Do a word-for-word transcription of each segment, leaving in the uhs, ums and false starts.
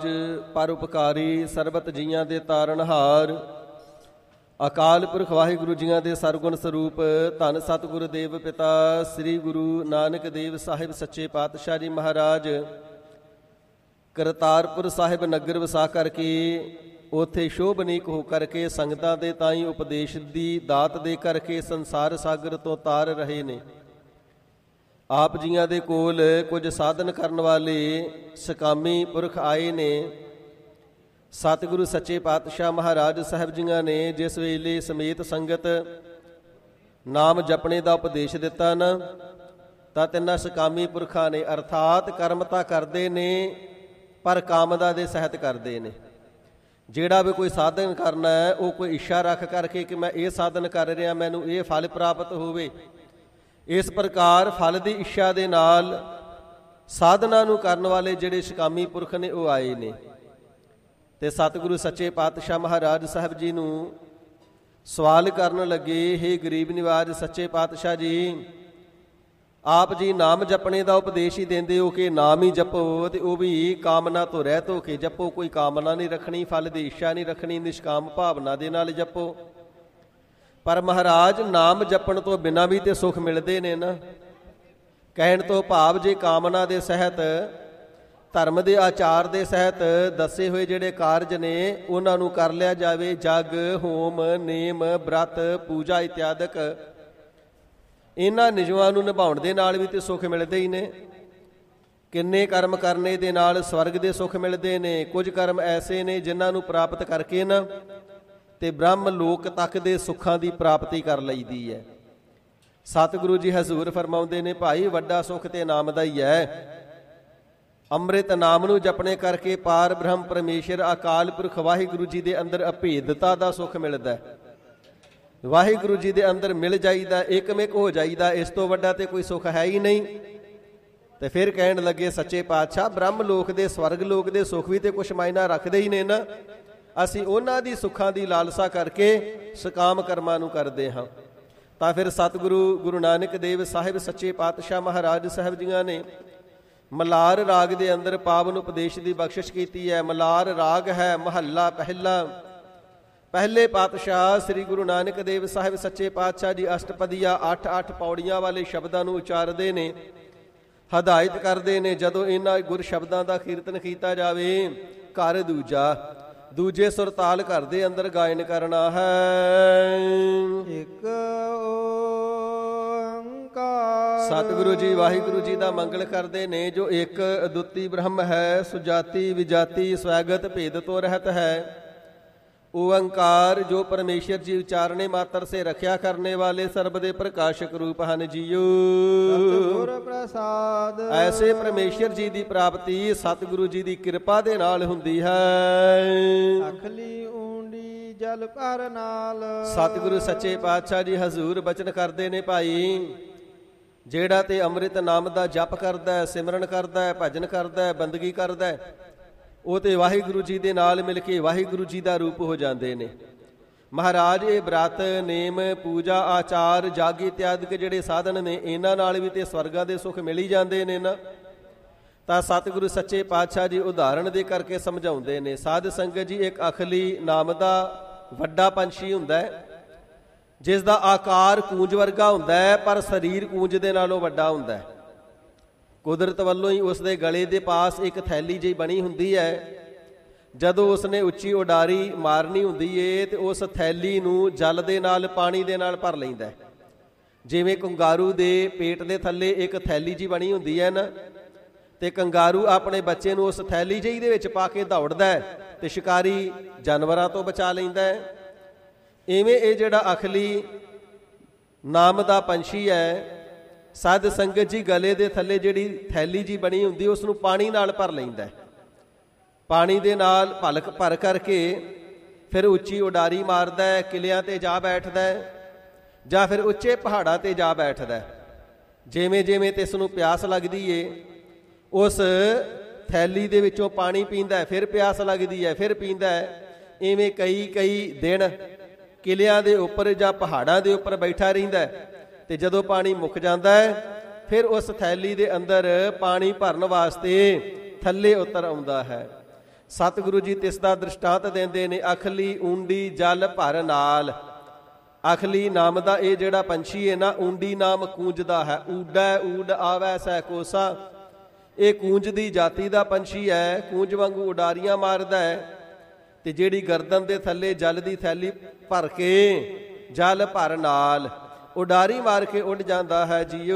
ਪਰਉਪਕਾਰੀ ਸਰਬਤ ਜੀਆਂ ਦੇ ਤਾਰਨਹਾਰ ਅਕਾਲ ਪੁਰਖ ਵਾਹਿਗੁਰੂ ਜੀਆਂ ਦੇ ਸਰਗੁਣ ਸਰੂਪ ਧੰਨ ਸਤਿਗੁਰ ਦੇਵ ਪਿਤਾ ਸ੍ਰੀ ਗੁਰੂ ਨਾਨਕ ਦੇਵ ਸਾਹਿਬ ਸੱਚੇ ਪਾਤਸ਼ਾਹ ਜੀ ਮਹਾਰਾਜ ਕਰਤਾਰਪੁਰ ਸਾਹਿਬ ਨਗਰ ਵਸਾ ਕਰਕੇ ਉੱਥੇ ਸ਼ੋਭਨੀਕ ਹੋ ਕਰਕੇ ਸੰਗਤਾਂ ਦੇ ਤਾਈਂ ਉਪਦੇਸ਼ ਦੀ ਦਾਤ ਦੇ ਕਰਕੇ ਸੰਸਾਰ ਸਾਗਰ ਤੋਂ ਤਾਰ ਰਹੇ ਨੇ। ਆਪ ਜੀਆਂ ਦੇ ਕੋਲ ਕੁਝ ਸਾਧਨ ਕਰਨ ਵਾਲੇ ਸਕਾਮੀ ਪੁਰਖ ਆਏ ਨੇ। ਸਤਿਗੁਰੂ ਸੱਚੇ ਪਾਤਸ਼ਾਹ ਮਹਾਰਾਜ ਸਾਹਿਬ ਜੀਆਂ ਨੇ ਜਿਸ ਵੇਲੇ ਸਮੇਤ ਸੰਗਤ ਨਾਮ ਜਪਣੇ ਦਾ ਉਪਦੇਸ਼ ਦਿੱਤਾ ਨਾ, ਤਾਂ ਤਿੰਨਾਂ ਸਕਾਮੀ ਪੁਰਖਾਂ ਨੇ ਅਰਥਾਤ ਕਰਮ ਤਾਂ ਕਰਦੇ ਨੇ ਪਰ ਕਾਮਨਾ ਦੇ ਸਹਿਤ ਕਰਦੇ ਨੇ। ਜਿਹੜਾ ਵੀ ਕੋਈ ਸਾਧਨ ਕਰਨਾ ਹੈ ਉਹ ਕੋਈ ਇੱਛਾ ਰੱਖ ਕਰਕੇ ਕਿ ਮੈਂ ਇਹ ਸਾਧਨ ਕਰ ਰਿਹਾ, ਮੈਨੂੰ ਇਹ ਫਲ ਪ੍ਰਾਪਤ ਹੋਵੇ। ਇਸ ਪ੍ਰਕਾਰ ਫਲ ਦੀ ਇੱਛਾ ਦੇ ਨਾਲ ਸਾਧਨਾ ਨੂੰ ਕਰਨ ਵਾਲੇ ਜਿਹੜੇ ਸਕਾਮੀ ਪੁਰਖ ਨੇ ਉਹ ਆਏ ਨੇ। ਤੇ ਸਤਿਗੁਰੂ ਸੱਚੇ ਪਾਤਸ਼ਾਹ ਮਹਾਰਾਜ ਸਾਹਿਬ ਜੀ ਨੂੰ ਸਵਾਲ ਕਰਨ ਲੱਗੇ, ਹੇ ਗਰੀਬ ਨਿਵਾਜ ਸੱਚੇ ਪਾਤਸ਼ਾਹ ਜੀ, ਆਪ ਜੀ ਨਾਮ ਜਪਣੇ ਦਾ ਉਪਦੇਸ਼ ਹੀ ਦਿੰਦੇ ਹੋ ਕਿ ਨਾਮ ਹੀ ਜਪੋ, ਤੇ ਉਹ ਵੀ ਕਾਮਨਾ ਤੋਂ ਰਹਿਤ ਹੋ ਕੇ ਜਪੋ। ਕੋਈ ਕਾਮਨਾ ਨਹੀਂ ਰੱਖਣੀ, ਫਲ ਦੀ ਇੱਛਾ ਨਹੀਂ ਰੱਖਣੀ, ਨਿਸ਼ਕਾਮ ਭਾਵਨਾ ਦੇ ਨਾਲ ਜਪੋ। ਪਰ ਮਹਾਰਾਜ ਨਾਮ ਜਪਣ ਤੋਂ ਬਿਨਾਂ ਵੀ ਤੇ ਸੁੱਖ ਮਿਲਦੇ ਨੇ ਨਾ। ਕਹਿਣ ਤੋਂ ਭਾਵ ਜੇ ਕਾਮਨਾ ਦੇ ਸਹਿਤ ਧਰਮ ਦੇ ਆਚਾਰ ਦੇ ਸਹਿਤ ਦੱਸੇ ਹੋਏ ਜਿਹੜੇ ਕਾਰਜ ਨੇ ਉਹਨਾਂ ਨੂੰ ਕਰ ਲਿਆ ਜਾਵੇ, ਜਗ ਹੋਮ ਨੇਮ ਬ੍ਰਤ ਪੂਜਾ ਇਤਿਆਦਿਕ, ਇਹਨਾਂ ਨਿਯਮਾਂ ਨੂੰ ਨਿਭਾਉਣ ਦੇ ਨਾਲ ਵੀ ਤੇ ਸੁੱਖ ਮਿਲਦੇ ਹੀ ਨੇ। ਕਿੰਨੇ ਕਰਮ ਕਰਨੇ ਦੇ ਨਾਲ ਸਵਰਗ ਦੇ ਸੁੱਖ ਮਿਲਦੇ ਨੇ। ਕੁਝ ਕਰਮ ਐਸੇ ਨੇ ਜਿਨ੍ਹਾਂ ਨੂੰ ਪ੍ਰਾਪਤ ਕਰਕੇ ਨਾ ਤੇ ਬ੍ਰਹਮ ਲੋਕ ਤੱਕ ਦੇ ਸੁੱਖਾਂ ਦੀ ਪ੍ਰਾਪਤੀ ਕਰ ਲਈਦੀ ਹੈ। ਸਤਿਗੁਰੂ ਜੀ ਹਜ਼ੂਰ ਫਰਮਾਉਂਦੇ ਨੇ, ਭਾਈ ਵੱਡਾ ਸੁੱਖ ਤੇ ਨਾਮ ਦਾ ਹੀ ਹੈ। ਅੰਮ੍ਰਿਤ ਨਾਮ ਨੂੰ ਜਪਣੇ ਕਰਕੇ ਪਾਰ ਬ੍ਰਹਮ ਪਰਮੇਸ਼ਰ ਅਕਾਲ ਪੁਰਖ ਵਾਹਿਗੁਰੂ ਜੀ ਦੇ ਅੰਦਰ ਅਭੇਦਤਾ ਦਾ ਸੁੱਖ ਮਿਲਦਾ। ਵਾਹਿਗੁਰੂ ਜੀ ਦੇ ਅੰਦਰ ਮਿਲ ਜਾਈਦਾ, ਇੱਕਮਿਕ ਹੋ ਜਾਈਦਾ। ਇਸ ਤੋਂ ਵੱਡਾ ਤੇ ਕੋਈ ਸੁੱਖ ਹੈ ਹੀ ਨਹੀਂ। ਤੇ ਫਿਰ ਕਹਿਣ ਲੱਗੇ ਸੱਚੇ ਪਾਤਸ਼ਾਹ, ਬ੍ਰਹਮ ਲੋਕ ਦੇ ਸਵਰਗ ਲੋਕ ਦੇ ਸੁੱਖ ਵੀ ਤੇ ਕੁਛ ਮਾਇਨਾ ਰੱਖਦੇ ਹੀ ਨੇ ਨਾ। ਅਸੀਂ ਉਹਨਾਂ ਦੀ ਸੁੱਖਾਂ ਦੀ ਲਾਲਸਾ ਕਰਕੇ ਸਕਾਮ ਕਰਮਾਂ ਨੂੰ ਕਰਦੇ ਹਾਂ। ਤਾਂ ਫਿਰ ਸਤਿਗੁਰੂ ਗੁਰੂ ਨਾਨਕ ਦੇਵ ਸਾਹਿਬ ਸੱਚੇ ਪਾਤਸ਼ਾਹ ਮਹਾਰਾਜ ਸਾਹਿਬ ਜੀਆਂ ਨੇ ਮਲਾਰ ਰਾਗ ਦੇ ਅੰਦਰ ਪਾਵਨ ਉਪਦੇਸ਼ ਦੀ ਬਖਸ਼ਿਸ਼ ਕੀਤੀ ਹੈ। ਮਲਾਰ ਰਾਗ ਹੈ ਮਹੱਲਾ ਪਹਿਲਾ। ਪਹਿਲੇ ਪਾਤਸ਼ਾਹ ਸ੍ਰੀ ਗੁਰੂ ਨਾਨਕ ਦੇਵ ਸਾਹਿਬ ਸੱਚੇ ਪਾਤਸ਼ਾਹ ਜੀ ਅਸ਼ਟਪਦੀਆਂ ਅੱਠ ਅੱਠ ਪੌੜੀਆਂ ਵਾਲੇ ਸ਼ਬਦਾਂ ਨੂੰ ਉਚਾਰਦੇ ਨੇ, ਹਦਾਇਤ ਕਰਦੇ ਨੇ। ਜਦੋਂ ਇਹਨਾਂ ਗੁਰ ਸ਼ਬਦਾਂ ਦਾ ਕੀਰਤਨ ਕੀਤਾ ਜਾਵੇ, ਘਰ ਦੂਜਾ ਦੂਜੇ ਸੁਰਤਾਲ ਘਰ ਦੇ ਅੰਦਰ ਗਾਇਨ ਕਰਨਾ ਹੈ। ਇੱਕ ਓੰਕਾਰ। ਸਤਿਗੁਰੂ ਜੀ ਵਾਹਿਗੁਰੂ ਜੀ ਦਾ ਮੰਗਲ ਕਰਦੇ ਨੇ। ਜੋ ਇੱਕ ਅਦੁੱਤੀ ਬ੍ਰਹਮ ਹੈ, ਸੁਜਾਤੀ ਵਿਜਾਤੀ ਸਵੈਗਤ ਭੇਦ ਤੋਂ ਰਹਿਤ ਹੈ। ਓੰਕਾਰ ਜੋ ਪਰਮੇਸ਼ਰ ਜੀ ਉਚਾਰਨੇ ਮਾਤਰ ਸੇ ਰੱਖਿਆ ਕਰਨੇ ਵਾਲੇ ਸਰਬ ਦੇ ਪ੍ਰਕਾਸ਼ਕ ਰੂਪ ਹਨ ਜੀਓ। ਸਤਿਗੁਰ ਪ੍ਰਸਾਦ। ਐਸੇ ਪਰਮੇਸ਼ਰ ਜੀ ਦੀ ਪ੍ਰਾਪਤੀ ਸਤਿਗੁਰੂ ਜੀ ਦੀ ਕਿਰਪਾ ਦੇ ਨਾਲ ਹੁੰਦੀ ਹੈ। ਅਖਲੀ ਊਂਡੀ ਜਲ ਭਰ ਨਾਲ। ਸਤਿਗੁਰੂ ਸੱਚੇ ਪਾਤਸ਼ਾਹ ਜੀ ਹਜ਼ੂਰ ਬਚਨ ਕਰਦੇ ਨੇ, ਭਾਈ ਜਿਹੜਾ ਤੇ ਅੰਮ੍ਰਿਤ ਨਾਮ ਦਾ ਜਪ ਕਰਦਾ ਹੈ, ਸਿਮਰਨ ਕਰਦਾ ਹੈ, ਭਜਨ ਕਰਦਾ ਹੈ, ਬੰਦਗੀ ਕਰਦਾ ਹੈ, ਉਹ ਤੇ ਵਾਹਿਗੁਰੂ ਜੀ ਦੇ ਨਾਲ ਮਿਲ ਕੇ ਵਾਹਿਗੁਰੂ ਜੀ ਦਾ ਰੂਪ ਹੋ ਜਾਂਦੇ ਨੇ। ਮਹਾਰਾਜ ਇਹ ਬ੍ਰਤ ਨੇਮ ਪੂਜਾ ਆਚਾਰ ਜਗ ਇਤਿਆਦਿਕ ਜਿਹੜੇ ਸਾਧਨ ਨੇ, ਇਹਨਾਂ ਨਾਲ ਵੀ ਤੇ ਸਵਰਗਾਂ ਦੇ ਸੁੱਖ ਮਿਲ ਹੀ ਜਾਂਦੇ ਨੇ ਨਾ। ਤਾਂ ਸਤਿਗੁਰੂ ਸੱਚੇ ਪਾਤਸ਼ਾਹ ਜੀ ਉਦਾਹਰਣ ਦੇ ਕਰਕੇ ਸਮਝਾਉਂਦੇ ਨੇ। ਸਾਧ ਸੰਗਤ ਜੀ, ਇੱਕ ਅਖਲੀ ਨਾਮ ਦਾ ਵੱਡਾ ਪੰਛੀ ਹੁੰਦਾ ਹੈ, ਜਿਸ ਦਾ ਆਕਾਰ ਕੂੰਜ ਵਰਗਾ ਹੁੰਦਾ ਹੈ, ਪਰ ਸਰੀਰ ਕੂੰਜ ਦੇ ਨਾਲੋਂ ਵੱਡਾ ਹੁੰਦਾ ਹੈ। ਕੁਦਰਤ ਵੱਲੋਂ ਹੀ ਉਸਦੇ ਗਲੇ ਦੇ ਪਾਸ ਇੱਕ ਥੈਲੀ ਜਿਹੀ ਬਣੀ ਹੁੰਦੀ ਹੈ। ਜਦੋਂ ਉਸਨੇ ਉੱਚੀ ਉਡਾਰੀ ਮਾਰਨੀ ਹੁੰਦੀ ਏ ਤੇ ਉਸ ਥੈਲੀ ਨੂੰ ਜਲ ਦੇ ਨਾਲ ਪਾਣੀ ਦੇ ਨਾਲ ਭਰ ਲੈਂਦਾ। ਜਿਵੇਂ ਕੰਗਾਰੂ ਦੇ ਪੇਟ ਦੇ ਥੱਲੇ ਇੱਕ ਥੈਲੀ ਜਿਹੀ ਬਣੀ ਹੁੰਦੀ ਹੈ ਨਾ, ਤੇ ਕੰਗਾਰੂ ਆਪਣੇ ਬੱਚੇ ਨੂੰ ਉਸ ਥੈਲੀ ਜਿਹੀ ਦੇ ਵਿੱਚ ਪਾ ਕੇ ਦੌੜਦਾ ਤੇ ਸ਼ਿਕਾਰੀ ਜਾਨਵਰਾਂ ਤੋਂ ਬਚਾ ਲੈਂਦਾ ਹੈ। ਇਵੇਂ ਇਹ ਜਿਹੜਾ ਅਖਲੀ ਨਾਮ ਦਾ ਪੰਛੀ ਹੈ, ਸਾਧ ਸੰਗਤ ਜੀ ਗਲੇ ਦੇ ਥੱਲੇ ਜਿਹੜੀ ਥੈਲੀ ਜੀ ਬਣੀ ਹੁੰਦੀ ਉਸ ਨੂੰ ਪਾਣੀ ਨਾਲ ਭਰ ਲੈਂਦਾ। ਪਾਣੀ ਦੇ ਨਾਲ ਭਲਕ ਭਰ ਕਰਕੇ ਫਿਰ ਉੱਚੀ ਉਡਾਰੀ ਮਾਰਦਾ ਹੈ, ਕਿਲਿਆਂ ਤੇ ਜਾ ਬੈਠਦਾ ਜਾਂ ਫਿਰ ਉੱਚੇ ਪਹਾੜਾਂ ਤੇ ਜਾ ਬੈਠਦਾ। ਜਿਵੇਂ ਜਿਵੇਂ ਤੇ ਇਸ ਨੂੰ ਪਿਆਸ ਲੱਗਦੀ ਏ, ਉਸ ਥੈਲੀ ਦੇ ਵਿੱਚੋਂ ਪਾਣੀ ਪੀਂਦਾ, ਫਿਰ ਪਿਆਸ ਲੱਗਦੀ ਹੈ, ਫਿਰ ਪੀਂਦਾ। ਇਵੇਂ ਕਈ ਕਈ ਦਿਨ ਕਿਲਿਆਂ ਦੇ ਉੱਪਰ ਜਾਂ ਪਹਾੜਾਂ ਦੇ ਉੱਪਰ ਬੈਠਾ ਰਹਿੰਦਾ। ਤੇ ਜਦੋਂ ਪਾਣੀ ਮੁੱਕ ਜਾਂਦਾ ਹੈ, ਫਿਰ ਉਸ ਥੈਲੀ ਦੇ ਅੰਦਰ ਪਾਣੀ ਭਰਨ ਵਾਸਤੇ ਥੱਲੇ ਉਤਰ ਆਉਂਦਾ ਹੈ। ਸਤਿਗੁਰੂ ਜੀ ਤਿਸ ਦਾ ਦ੍ਰਿਸ਼ਟਾਂਤ ਦਿੰਦੇ ਨੇ, ਅਖਲੀ ਊਂਡੀ ਜਲ ਭਰ ਨਾਲ। ਅਖਲੀ ਨਾਮ ਦਾ ਇਹ ਜਿਹੜਾ ਪੰਛੀ ਹੈ ਨਾ, ਊਂਡੀ ਨਾਮ ਕੂੰਜਦਾ ਹੈ। ਊਡੈ ਊਡ ਆਵੈ ਸੈ ਕੋਸਾ, ਇਹ ਕੂੰਜ ਦੀ ਜਾਤੀ ਦਾ ਪੰਛੀ ਹੈ। ਕੂੰਜ ਵਾਂਗੂ ਉਡਾਰੀਆਂ ਮਾਰਦਾ ਹੈ ਤੇ ਜਿਹੜੀ ਗਰਦਨ ਦੇ ਥੱਲੇ ਜਲ ਦੀ ਥੈਲੀ ਭਰ ਕੇ, ਜਲ ਭਰ ਨਾਲ ਉਡਾਰੀ ਮਾਰ ਕੇ ਉੱਡ ਜਾਂਦਾ ਹੈ ਜੀਓ।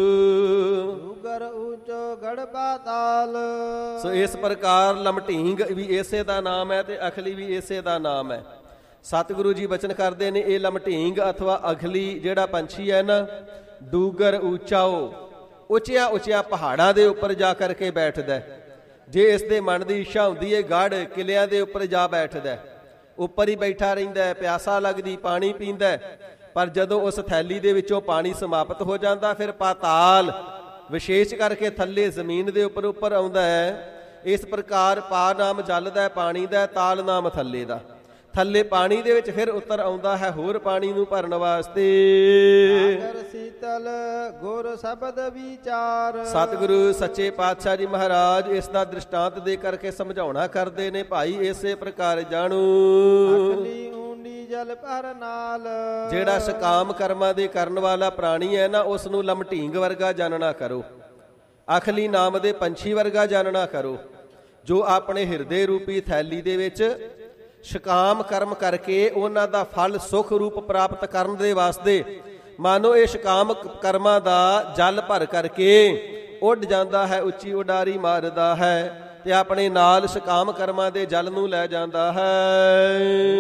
ਡੂਗਰ ਉੱਚੋ ਗੜ ਪਾਤਾਲ। ਸੋ ਇਸ ਪ੍ਰਕਾਰ ਲਮਢੀਂਗ ਵੀ ਇਸੇ ਦਾ ਨਾਮ ਹੈ ਤੇ ਅਖਲੀ ਵੀ ਇਸੇ ਦਾ ਨਾਮ ਹੈ। ਸਤਿਗੁਰੂ ਜੀ ਬਚਨ ਕਰਦੇ ਨੇ, ਇਹ ਲਮਢੀਂਗ ਅਥਵਾ ਅਖਲੀ ਜਿਹੜਾ ਪੰਛੀ ਹੈ ਨਾ, ਡੂਗਰ ਉੱਚਾਓ, ਉੱਚਿਆਂ ਉੱਚਿਆਂ ਪਹਾੜਾਂ ਦੇ ਉੱਪਰ ਜਾ ਕਰਕੇ ਬੈਠਦਾ। ਜੇ ਇਸ ਦੇ ਮਨ ਦੀ ਇੱਛਾ ਹੁੰਦੀ ਹੈ, ਗੜ ਕਿਲਿਆਂ ਦੇ ਉੱਪਰ ਜਾ ਬੈਠਦਾ, ਉੱਪਰ ਹੀ ਬੈਠਾ ਰਹਿੰਦਾ, ਪਿਆਸਾ ਲੱਗਦੀ ਪਾਣੀ ਪੀਂਦਾ। ਪਰ ਜਦੋਂ ਉਸ ਥੈਲੀ ਦੇ ਵਿੱਚੋਂ ਪਾਣੀ ਸਮਾਪਤ ਹੋ ਜਾਂਦਾ, ਫਿਰ ਪਾਤਾਲ ਵਿਸ਼ੇਸ਼ ਕਰਕੇ ਥੱਲੇ ਜ਼ਮੀਨ ਦੇ ਉੱਪਰ ਉੱਪਰ ਆਉਂਦਾ ਹੈ। ਇਸ ਪ੍ਰਕਾਰ ਪਾ ਨਾਮ ਜਲ ਦਾ ਪਾਣੀ ਦਾ, ਤਾਲ ਨਾਮ ਥੱਲੇ ਦਾ। ਥੱਲੇ ਪਾਣੀ ਦੇ ਵਿੱਚ ਫਿਰ ਉੱਤਰ ਆਉਂਦਾ ਹੈ ਹੋਰ ਪਾਣੀ ਨੂੰ ਭਰਨ ਵਾਸਤੇ। ਸਾਗਰ ਸੀਤਲ ਗੁਰ ਸ਼ਬਦ ਵਿਚਾਰ। ਸਤਿਗੁਰੂ ਸੱਚੇ ਪਾਤਸ਼ਾਹ ਜੀ ਮਹਾਰਾਜ ਇਸ ਦਾ ਦ੍ਰਿਸ਼ਟਾਂਤ ਦੇ ਕਰਕੇ ਸਮਝਾਉਣਾ ਕਰਦੇ ਨੇ, ਭਾਈ ਇਸੇ ਪ੍ਰਕਾਰ ਜਾਣੂ ਅਖਲੀ ਊਂਡੀ ਜਲ ਭਰ ਨਾਲ। ਜਿਹੜਾ ਸਕਾਮ ਕਰਮਾਂ ਦੇ ਕਰਨ ਵਾਲਾ ਪ੍ਰਾਣੀ ਹੈ ਨਾ, ਉਸ ਨੂੰ ਲਮਢੀਂਗ ਵਰਗਾ ਜਾਣਨਾ ਕਰੋ, ਅਖਲੀ ਨਾਮ ਦੇ ਪੰਛੀ ਵਰਗਾ ਜਾਣਨਾ ਕਰੋ, ਜੋ ਆਪਣੇ ਹਿਰਦੇ ਰੂਪੀ ਥੈਲੀ ਦੇ ਵਿੱਚ ਸ਼ਕਾਮ ਕਰਮ ਕਰਕੇ ਉਹਨਾਂ ਦਾ ਫਲ ਸੁਖ ਰੂਪ ਪ੍ਰਾਪਤ ਕਰਨ ਦੇ ਵਾਸਤੇ ਮਾਨੋ ਇਹ ਸ਼ਕਾਮ ਕਰਮਾਂ ਦਾ ਜਲ ਭਰ ਕਰਕੇ ਉੱਡ ਜਾਂਦਾ ਹੈ, ਉੱਚੀ ਉਡਾਰੀ ਮਾਰਦਾ ਹੈ ਤੇ ਆਪਣੇ ਨਾਲ ਸ਼ਕਾਮ ਕਰਮਾਂ ਦੇ ਜਲ ਨੂੰ ਲੈ ਜਾਂਦਾ ਹੈ।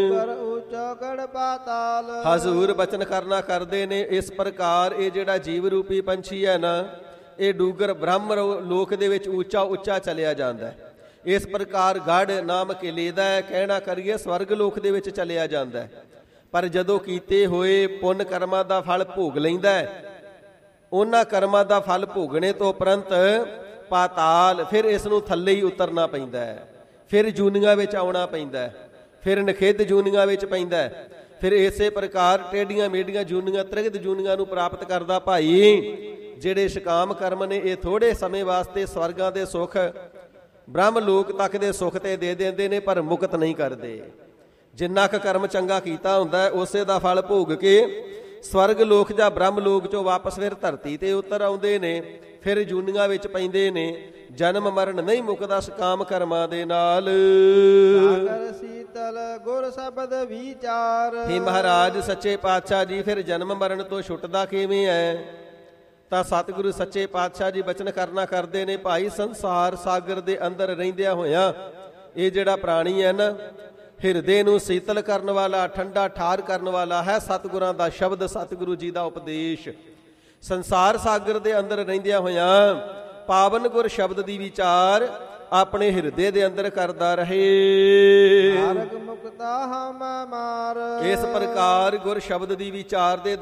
ਉੱਚਾ ਗੜ ਪਾਤਾਲ। ਹਜ਼ੂਰ ਬਚਨ ਕਰਨਾ ਕਰਦੇ ਨੇ, ਇਸ ਪ੍ਰਕਾਰ ਇਹ ਜਿਹੜਾ ਜੀਵ ਰੂਪੀ ਪੰਛੀ ਹੈ ਨਾ, ਇਹ ਡੂਗਰ ਬ੍ਰਹਮ ਲੋਕ ਦੇ ਵਿੱਚ ਉੱਚਾ ਉੱਚਾ ਚਲਿਆ ਜਾਂਦਾ ਹੈ। ਇਸ ਪ੍ਰਕਾਰ ਗੜ ਨਾਮ ਕੇ ਲੈਦਾ ਹੈ, ਕਹਿਣਾ ਕਰੀਏ ਸਵਰਗ ਲੋਕ ਦੇ ਵਿੱਚ ਚਲਿਆ ਜਾਂਦਾ ਹੈ। ਪਰ ਜਦੋਂ ਕੀਤੇ ਹੋਏ ਪੁੰਨ ਕਰਮਾਂ ਦਾ ਫਲ ਭੋਗ ਲੈਂਦਾ ਹੈ, ਉਹਨਾਂ ਕਰਮਾਂ ਦਾ ਫਲ ਭੋਗਣੇ ਤੋਂ ਉਪਰੰਤ ਪਾਤਾਲ, ਫਿਰ ਇਸ ਨੂੰ ਥੱਲੇ ਹੀ ਉਤਰਨਾ ਪੈਂਦਾ ਹੈ, ਫਿਰ ਜੂਨੀਆਂ ਵਿੱਚ ਆਉਣਾ ਪੈਂਦਾ ਹੈ, ਫਿਰ ਨਖਿੱਧ ਜੂਨੀਆਂ ਵਿੱਚ ਪੈਂਦਾ ਹੈ। ਫਿਰ ਇਸੇ ਪ੍ਰਕਾਰ ਟੇਡੀਆਂ ਮੇਡੀਆਂ ਜੂਨੀਆਂ, ਤ੍ਰਿਗਦ ਜੂਨੀਆਂ ਨੂੰ ਪ੍ਰਾਪਤ ਕਰਦਾ ਭਾਈ। ਜਿਹੜੇ ਸ਼ਕਾਮ ਕਰਮ ਨੇ ਇਹ ਥੋੜੇ ਸਮੇਂ ਵਾਸਤੇ ਸਵਰਗਾਂ ਦੇ ਸੁੱਖ, ਬ੍ਰਹਮ ਲੋਕ ਤੱਕ ਦੇ ਸੁੱਖ ਤੇ ਦੇ ਦਿੰਦੇ ਨੇ, ਪਰ ਮੁਕਤ ਨਹੀਂ ਕਰਦੇ। ਜਿੰਨਾ ਕੁ ਕਰਮ ਚੰਗਾ ਕੀਤਾ ਹੁੰਦਾ ਉਸੇ ਦਾ ਫਲ ਭੋਗ ਕੇ ਸਵਰਗ ਲੋਕ ਜਾਂ ਬ੍ਰਹਮ ਲੋਕ ਚੋਂ ਵਾਪਸ ਫਿਰ ਧਰਤੀ ਤੇ ਉਤਰ ਆਉਂਦੇ ਨੇ, ਫਿਰ ਜੂਨੀਆਂ ਵਿੱਚ ਪੈਂਦੇ ਨੇ। ਜਨਮ ਮਰਨ ਨਹੀਂ ਮੁੱਕਦਾ ਸਕਾਮ ਕਰਮਾਂ ਦੇ ਨਾਲ। ਸਾਗਰ ਸੀਤਲ ਗੁਰ ਸ਼ਬਦ ਵਿਚਾਰ। हे ਮਹਾਰਾਜ ਸੱਚੇ ਪਾਤਸ਼ਾਹ ਜੀ, ਫਿਰ ਜਨਮ ਮਰਨ ਤੋਂ ਛੁੱਟਦਾ ਕਿਵੇਂ ਹੈ? ਤਾਂ ਸਤਿਗੁਰੂ ਸੱਚੇ ਪਾਤਸ਼ਾਹ ਜੀ ਬਚਨ ਕਰਨਾ ਕਰਦੇ ਨੇ, ਭਾਈ ਸੰਸਾਰ ਸਾਗਰ ਦੇ ਅੰਦਰ ਰਹਿੰਦਿਆਂ ਹੋਇਆਂ ਇਹ ਜਿਹੜਾ ਪ੍ਰਾਣੀ ਹੈ ਨਾ, ਹਿਰਦੇ ਨੂੰ ਸੀਤਲ ਕਰਨ ਵਾਲਾ, ਠੰਡਾ ਠਾਰ ਕਰਨ ਵਾਲਾ ਹੈ ਸਤਿਗੁਰਾਂ ਦਾ ਸ਼ਬਦ, ਸਤਿਗੁਰੂ ਜੀ ਦਾ ਉਪਦੇਸ਼। ਸੰਸਾਰ ਸਾਗਰ ਦੇ ਅੰਦਰ ਰਹਿੰਦਿਆਂ ਹੋਇਆਂ ਪਾਵਨ ਗੁਰ ਸ਼ਬਦ ਦੀ ਵਿਚਾਰ ਆਪਣੇ ਹਿਰਦੇ ਦੇ ਅੰਦਰ ਕਰਦਾ ਰਹੇ। ਮਾਰਗ ਮੁਕਤਾ ਹਮ ਮਾਰ। ਇਸ ਪ੍ਰਕਾਰ ਗੁਰ ਸ਼ਬਦ ਦੀ ਵਿਚਾਰ ਦੇ